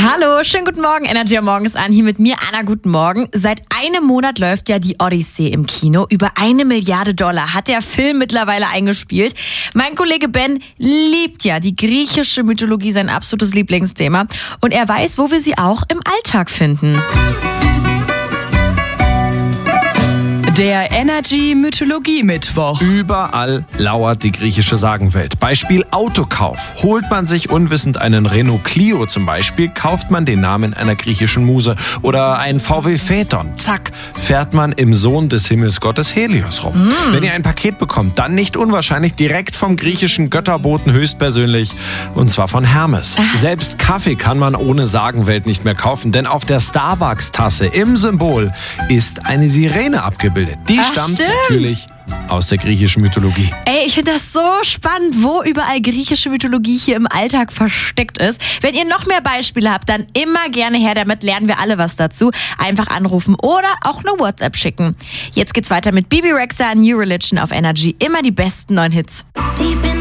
Hallo, schönen guten Morgen, Energy am Morgen ist an. Hier mit mir, Anna, guten Morgen. Seit einem Monat läuft ja die Odyssee im Kino. Über $1 Milliarde hat der Film mittlerweile eingespielt. Mein Kollege Ben liebt ja die griechische Mythologie, sein absolutes Lieblingsthema. Und er weiß, wo wir sie auch im Alltag finden. Der Energy Mythologie Mittwoch. Überall lauert die griechische Sagenwelt. Beispiel Autokauf. Holt man sich unwissend einen Renault Clio zum Beispiel, kauft man den Namen einer griechischen Muse. Oder ein VW Phaeton. Zack, fährt man im Sohn des Himmelsgottes Helios rum. Wenn ihr ein Paket bekommt, dann nicht unwahrscheinlich direkt vom griechischen Götterboten höchstpersönlich. Und zwar von Hermes. Selbst Kaffee kann man ohne Sagenwelt nicht mehr kaufen, denn auf der Starbucks-Tasse im Symbol ist eine Sirene abgebildet. Die stammt natürlich aus der griechischen Mythologie. Ey, ich finde das so spannend, wo überall griechische Mythologie hier im Alltag versteckt ist. Wenn ihr noch mehr Beispiele habt, dann immer gerne her damit, lernen wir alle was dazu. Einfach anrufen oder auch eine WhatsApp schicken. Jetzt geht's weiter mit Bebe Rexha, New Religion auf Energy. Immer die besten neuen Hits.